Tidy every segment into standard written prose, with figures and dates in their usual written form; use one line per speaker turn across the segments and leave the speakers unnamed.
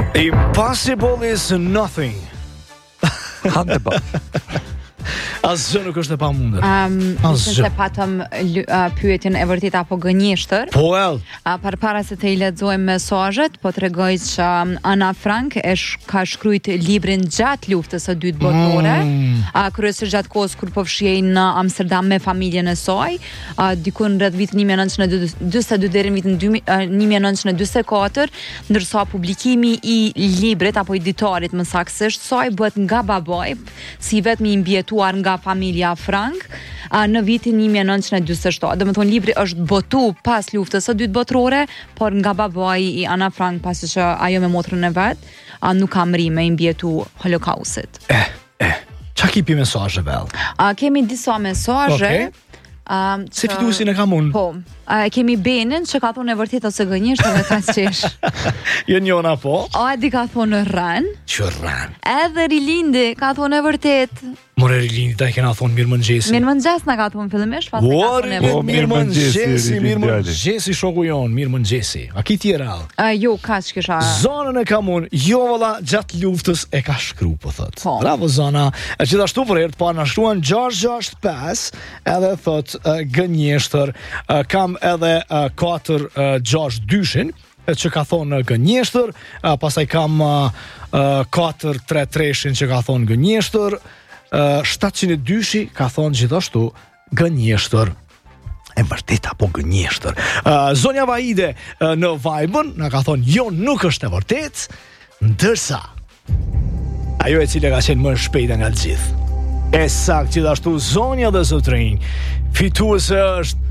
Impossible is nothing.
Hannibal.
Asgjë nuk është e pamundër.
Se patëm pyetjen e vërtet apo gënjeshtër.
Po
Përpara se të I lexojmë mesazhet, po tregoj që Ana Frank ka shkruajt librin gjatë luftës së dytë botërore, kryesisht gjatë kohës kur po fshihej në Amsterdam me familjen e saj, diku rreth vitin 1942 deri në vitin 1944, ndërsa publikimi I librit apo editorit më saktësisht saj bëhet nga babai, si vetëm I mbjetuar nga familja Frank në vitin 1947. Domethënë libri është botu pas luftës së dytë botërore, por nga babai I Ana Frank, pasi që ajo me motrën e vet nuk ka mri me I mbjetu Holokaustit.
Qa kipi mesazhe vel?
Kemi disa mesazhe.
Se fituesin e kam unë.
Po, kemi Benin që ka thonë e vërtet ose gënjesht edhe ka qesh.
Jo njona po.
Adi ka thonë rran.
Që rran?
Edhe Rilindi ka thonë e vërtet.
More Rilindi ta I kena thonë mirëmëngjesi.
Mirëmëngjes na ka thonë fillimisht, pas ka thonë e vërtet.
Mirëmëngjesi shoku jon, mirëmëngjesi. A ki tjera?
Jo, ka që kisha.
Zonën e kam unë, jo valla gjatë luftës e ka shkru, po thot. Bravo Zona. Gjithashtu për herë të parë na shkruan 665, edhe thot gënjeshtër, kam edhe 462-shin që ka thonë gënjeshtër, pastaj kam 433-shin që ka thonë gënjeshtër, 702-shi ka thonë gjithashtu gënjeshtër. E vërtet apo gënjeshtër. Zonja Vaide në Viber na ka thonë jo, nuk është e vërtet, ndërsa ajo e cila ka qenë më shpejta nga të gjithë. E sakt gjithashtu zonja dhe zotrinj, fituese është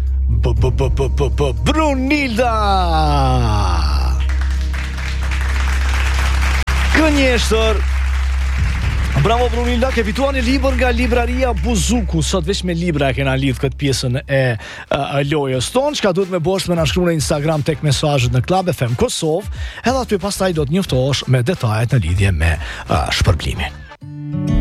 Brunilda. Gënjeshtër. Bravo Brunilda, ke fituar një libër nga libraria Buzuku. Sot veç me libra kena lidh këtë pjesën e lojës tonë. Çka duhet me bosh me na shkruaj në Instagram tek mesazhet në Club FM Kosovë, edhe aty pastaj do të njoftohesh me detajet në lidhje me shpërblimin.